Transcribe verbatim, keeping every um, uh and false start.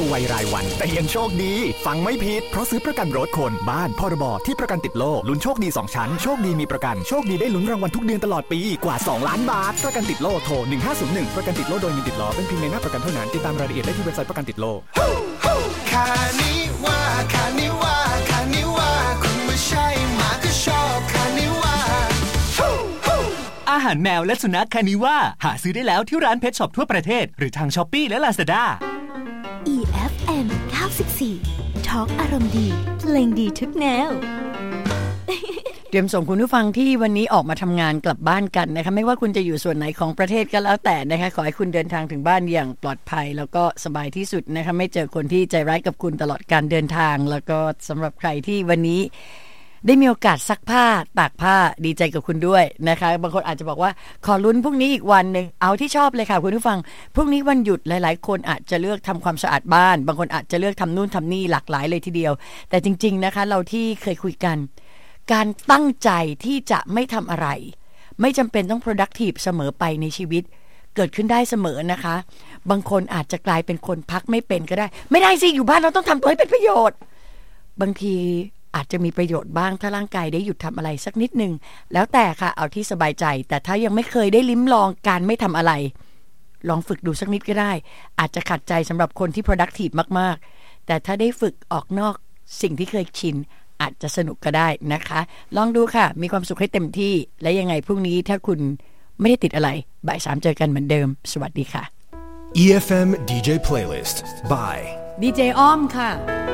วัยรายวันแต่ยังโชคดีฟังไม่ผิดเพราะซื้อประกันรถคนบ้านพรบที่ประกันติดโลกลุ้นโชคดีสองชั้นโชคดีมีประกันโชคดีได้ลุ้นรางวัลทุกเดือนตลอดปีกว่าสองล้านบาทประกันติดโลกโทรหนึ่งห้าศูนย์หนึ่งประกันติดโลกโดยมีติดล้อเป็นเพียงในหน้าประกันเท่านั้นติดตามรายละเอียดได้ที่เว็บไซต์ประกันติดโลกคานิว่าคานิว่าคานิว่าคุณไม่ใช่หมาก็ชอบคานิว่าอาหารแมวและสุนัขคานิว่าหาซื้อได้แล้วที่ร้านเพทช็อปทั่วประเทศหรือทาง Shopee และ Lazada อี เอฟ เอ็ม เก้าสิบสี่ Talk อารมณ์ดีเพลงดีทุกแนวเตรียมส่งคุณผู้ฟังที่วันนี้ออกมาทำงานกลับบ้านกันนะคะไม่ว่าคุณจะอยู่ส่วนไหนของประเทศก็แล้วแต่นะคะขอให้คุณเดินทางถึงบ้านอย่างปลอดภัยแล้วก็สบายที่สุดนะคะไม่เจอคนที่ใจร้ายกับคุณตลอดการเดินทางแล้วก็สำหรับใครที่วันนี้ได้มีโอกาสซักผ้าตากผ้าดีใจกับคุณด้วยนะคะบางคนอาจจะบอกว่าขอลุ้นพรุ่งนี้อีกวันนึงเอาที่ชอบเลยค่ะคุณผู้ฟังพรุ่งนี้วันหยุดหลายๆคนอาจจะเลือกทำความสะอาดบ้านบางคนอาจจะเลือกทำนู่นทำนี่หลากหลายเลยทีเดียวแต่จริงๆนะคะเราที่เคยคุยกันการตั้งใจที่จะไม่ทำอะไรไม่จำเป็นต้อง productive เสมอไปในชีวิตเกิดขึ้นได้เสมอนะคะบางคนอาจจะกลายเป็นคนพักไม่เป็นก็ได้ไม่ได้สิอยู่บ้านเราต้องทำตัวให้เป็นประโยชน์บางทีอาจจะมีประโยชน์บ้างถ้าร่างกายได้หยุดทำอะไรสักนิดนึงแล้วแต่ค่ะเอาที่สบายใจแต่ถ้ายังไม่เคยได้ลิ้มลองการไม่ทำอะไรลองฝึกดูสักนิดก็ได้อาจจะขัดใจสำหรับคนที่ productive มากๆแต่ถ้าได้ฝึกออกนอกสิ่งที่เคยชินอาจจะสนุกก็ได้นะคะลองดูค่ะมีความสุขให้เต็มที่และยังไงพรุ่งนี้ถ้าคุณไม่ได้ติดอะไรบ่ายสามเจอกันเหมือนเดิมสวัสดีค่ะอี เอฟ เอ็ม ดี เจ Playlist by ดี เจ อ้อมค่ะ